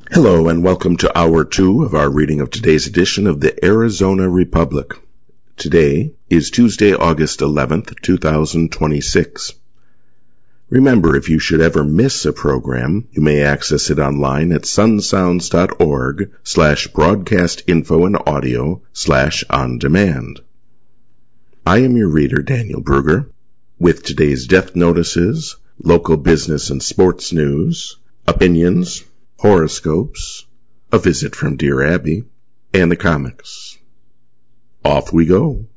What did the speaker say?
Hello and welcome to Hour 2 of our reading of today's edition of the Arizona Republic. Today is Tuesday, August 11th, 2026. Remember, if you should ever miss a program, you may access it online at sunsounds.org/broadcastinfoandaudio/on-demand. I am your reader, Daniel Bruger, with today's death notices, local business and sports news, opinions, horoscopes, a visit from Dear Abby, and the comics. Off we go.